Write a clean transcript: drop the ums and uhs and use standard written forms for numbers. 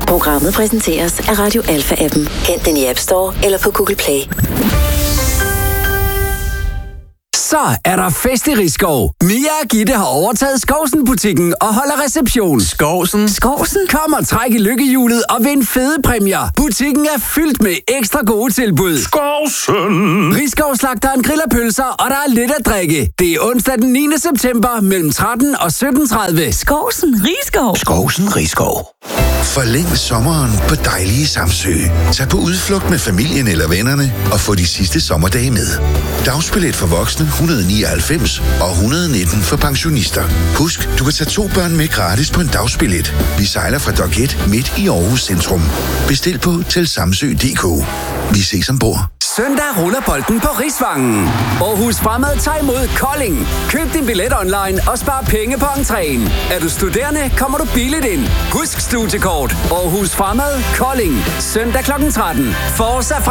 Programmet præsenteres af Radio Alpha-appen. Hent den i App Store eller på Google Play. Så er der fest i Risskov. Mia og Gitte har overtaget Skovsen-butikken og holder reception. Skovsen? Kom og træk i lykkehjulet og vind fede præmier. Butikken er fyldt med ekstra gode tilbud. Skovsen! Risskov slagteren griller pølser, og der er lidt at drikke. Det er onsdag den 9. september mellem 13 og 17.30. Skovsen Risskov. Skovsen Risskov. Forlæng sommeren på dejlige Samsø. Tag på udflugt med familien eller vennerne og få de sidste sommerdage med. Dagsbillet for voksne 199 og 119 for pensionister. Husk, du kan tage 2 børn med gratis på en dagsbillet. Vi sejler fra Dok 1 midt i Aarhus Centrum. Bestil på til samsø.dk. Vi ses ombord. Søndag ruller bolden på Rigsvangen. Aarhus Fremad tager imod Kolding. Køb din billet online og spar penge på entréen. Er du studerende, kommer du billigt ind. Husk studiekort. Aarhus Fremad, Kolding. Søndag kl. 13. Forza